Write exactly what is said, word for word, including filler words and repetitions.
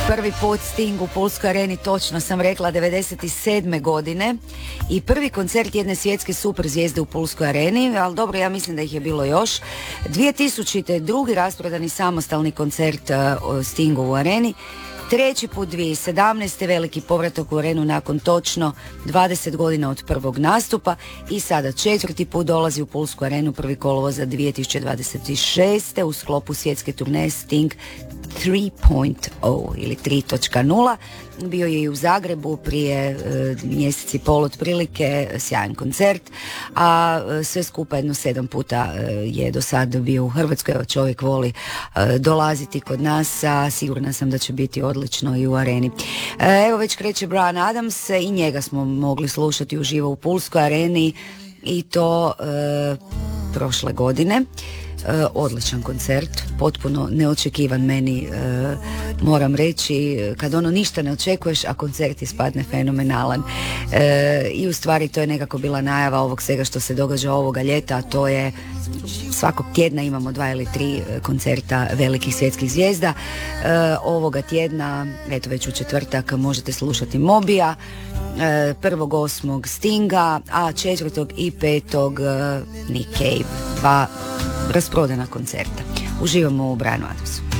Prvi put Sting u Pulskoj areni, točno sam rekla, devedeset sedme godine i prvi koncert jedne svjetske super zvijezde u Pulskoj areni, ali dobro, ja mislim da ih je bilo još. dvije tisućite. drugi rasprodani samostalni koncert uh, Stingu u areni. Treći put dvije tisuće sedamnaeste. veliki povratak u arenu nakon točno dvadeset godina od prvog nastupa i sada četvrti put dolazi u Pulsku arenu prvi kolovoza dvije tisuće dvadeset šeste. u sklopu svjetske turneje Sting tri točka nula ili tri točka nula. Bio je i u Zagrebu prije e, mjeseci pol otprilike, sjajan koncert, a e, sve skupa jedno sedam puta e, je do sad bio u Hrvatskoj. Evo, čovjek voli e, dolaziti kod nas, a sigurna sam da će biti odlično i u areni. E, evo već kreće Bryan Adams i njega smo mogli slušati uživo u Pulskoj areni i to e, prošle godine. E, odličan koncert, potpuno neočekivan meni, e, moram reći, kad ono ništa ne očekuješ, a koncert ispadne fenomenalan. E, i u stvari to je nekako bila najava ovog svega što se događa ovoga ljeta, a to je svakog tjedna imamo dva ili tri koncerta velikih svjetskih zvijezda. E, ovoga tjedna, eto već u četvrtak, možete slušati Mobija, e, prvog osmog Stinga, a četvrtog i petog e, Nick Cave, dva rasprodana koncerta. Uživamo u Bryanu Adamsu.